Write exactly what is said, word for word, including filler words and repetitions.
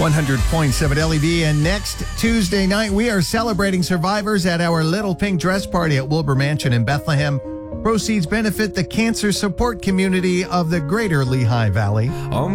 one hundred point seven L E V. And next Tuesday night, we are celebrating survivors at our Little Pink Dress Party at Wilbur Mansion in Bethlehem. Proceeds benefit the cancer support community of the greater Lehigh Valley.